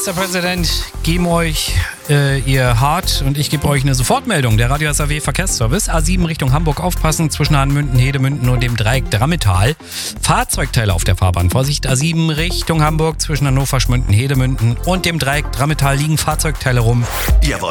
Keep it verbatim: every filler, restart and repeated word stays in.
Ministerpräsident, geben euch äh, ihr Hart und ich gebe euch eine Sofortmeldung. Der Radio S A W Verkehrsservice. A sieben Richtung Hamburg aufpassen, zwischen Hahnmünden, Hedemünden und dem Dreieck Drammetal. Fahrzeugteile auf der Fahrbahn. Vorsicht, A sieben Richtung Hamburg, zwischen Hannover, Schmünden, Hedemünden und dem Dreieck Drammetal liegen Fahrzeugteile rum. Jawohl.